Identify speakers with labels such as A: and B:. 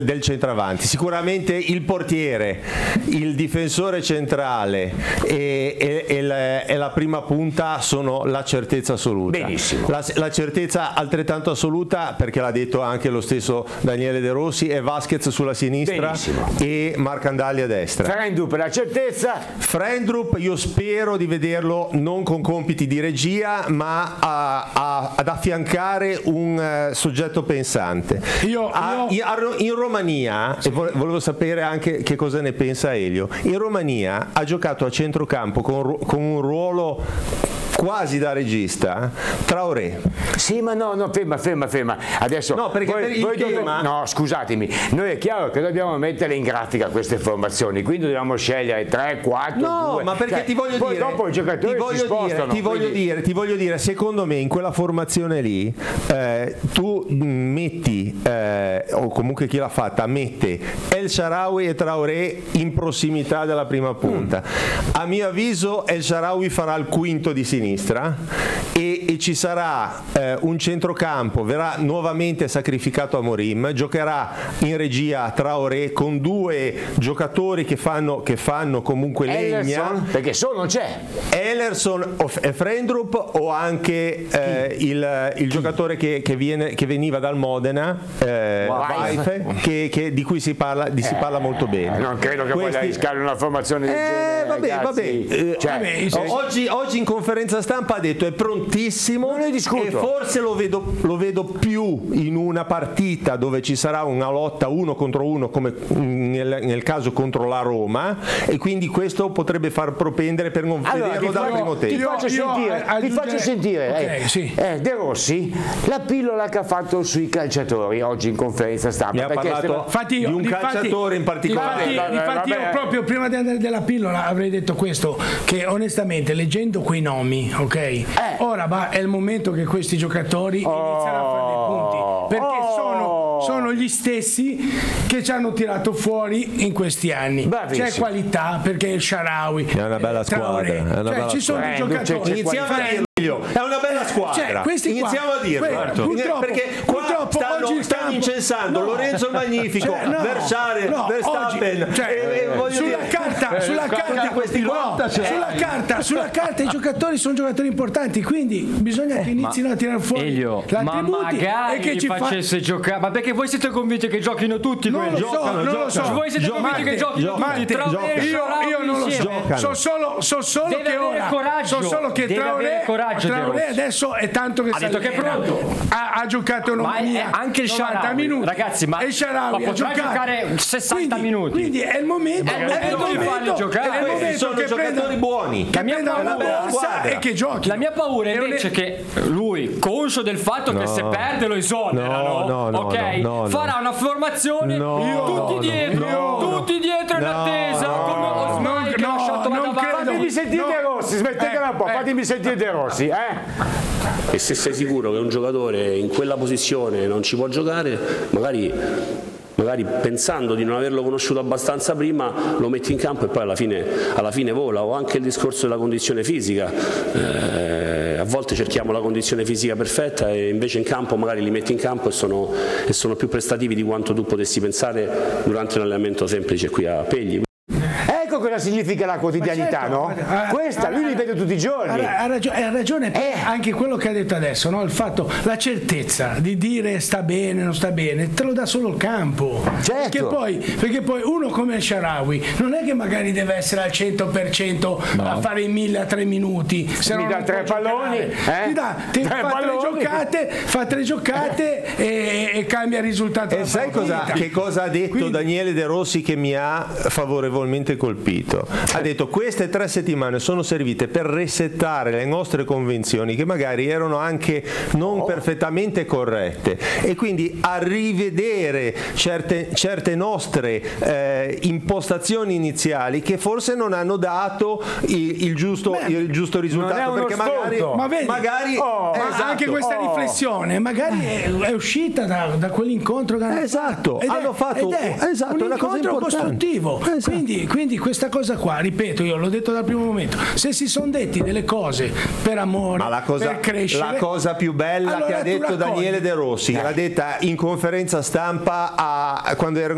A: del centravanti. Sicuramente il portiere, il difensore centrale e la prima punta sono la certezza assoluta.
B: Benissimo.
A: La certezza altrettanto assoluta, perché l'ha detto anche lo stesso Daniele De Rossi, è Vasquez sulla sinistra. Benissimo. E Marcandali a destra.
B: Frendrup la certezza.
A: Frendrup io spero di vederlo non con compiti di regia, ma ad affiancare un soggetto pensante. In Romania, e volevo sapere anche che cosa ne pensa Elio, in Romania ha giocato a centrocampo con un ruolo quasi da regista, Traoré.
B: Sì, ma no, ferma. Adesso
A: no, perché
B: no, scusatemi, noi è chiaro che dobbiamo mettere in grafica queste formazioni, quindi dobbiamo scegliere 3, 4,
A: no,
B: 2.
A: Ma perché ti voglio dire,
B: dopo i giocatori si spostano.
A: Ti voglio dire, secondo me in quella formazione lì tu metti, o comunque chi l'ha fatta, mette El Shaarawy e Traoré in prossimità della prima punta. A mio avviso El Shaarawy farà il quinto di sinistra e ci sarà un centrocampo, verrà nuovamente sacrificato Amorim, giocherà in regia Traoré con due giocatori che fanno comunque legna,
B: perché non c'è
A: Ellerson e Frendrup, o anche il giocatore che veniva dal Modena, Waife, di cui si parla molto bene.
B: Non credo che voglia rischiare una formazione del genere.
A: Oggi in conferenza stampa ha detto è prontissimo, e forse lo vedo più in una partita dove ci sarà una lotta 1 contro 1 come nel caso contro la Roma, e quindi questo potrebbe far propendere per non vederlo dal primo tempo.
B: Ti faccio sentire De Rossi la pillola che ha fatto sui calciatori oggi in conferenza stampa.
A: Mi ha parlato di un calciatore in particolare.
C: Infatti io proprio prima di andare della pillola avrei detto questo, che onestamente leggendo quei nomi, ora è il momento che questi giocatori iniziano a fare dei punti, perché sono gli stessi che ci hanno tirato fuori in questi anni.
B: Bravissimo.
C: C'è qualità, perché il Shaarawy
A: è una bella squadra,
C: ci sono dei giocatori.
A: Iniziamo a dirlo. È una bella squadra.
C: Iniziamo
A: a dirlo. Perché qua stanno incensando Lorenzo il Magnifico, Verstappen.
C: Sulla carta i giocatori sono giocatori importanti, quindi bisogna che inizino a tirare fuori
D: Elio, ma magari che ci facesse giocare. Ma perché voi siete convinti che giochino tutti?
C: Non lo so.
D: Voi siete convinti che giochino tutti?
C: Io non lo so. So solo che ora Traoré adesso è tanto che
D: ha detto che è pronto.
C: Ha giocato
D: anche il Shaarawy,
C: minuti.
D: Ragazzi, ma potrà giocare 60 minuti.
C: Quindi è il momento
D: di farli giocare.
A: Sono giocatori buoni.
D: La mia paura
C: è che giochi.
D: La mia paura è invece che lui, conscio del fatto che se perde lo esonerano, farà una formazione tutti dietro in attesa con Osmai che ha lasciato
B: Fatemi sentire De Rossi, smettetela un po', fatemi sentire De Rossi,
E: E se sei sicuro che un giocatore in quella posizione non ci può giocare, magari pensando di non averlo conosciuto abbastanza prima lo metti in campo e poi alla fine vola. O anche il discorso della condizione fisica, a volte cerchiamo la condizione fisica perfetta e invece in campo magari li metti in campo e sono più prestativi di quanto tu potessi pensare durante un allenamento semplice qui a Pegli.
B: Ecco cosa significa la quotidianità, no? Questa lui li vede tutti i giorni.
C: Ha ragione anche quello che ha detto adesso, no? Il fatto, la certezza di dire sta bene, non sta bene, te lo dà solo il campo.
B: Certo.
C: Perché poi uno come il Shaarawy non è che magari deve essere al 100% a fare i 1000 a 3 minuti. Se
B: mi dà 3 palloni,
C: fa 3 giocate e cambia il risultato.
A: E sai che cosa ha detto Daniele De Rossi che mi ha favorevolmente colpito? Ha detto: queste 3 settimane sono servite per resettare le nostre convenzioni che magari erano anche non perfettamente corrette, e quindi a rivedere certe nostre impostazioni iniziali che forse non hanno dato il giusto risultato, perché magari
C: anche questa riflessione magari è uscita da quell'incontro
A: hanno fatto
C: un incontro costruttivo. Quindi questa cosa qua, ripeto, io l'ho detto dal primo momento, se si sono detti delle cose per amore, per crescere,
A: la cosa più bella che ha detto Daniele De Rossi, l'ha detta in conferenza stampa quando erano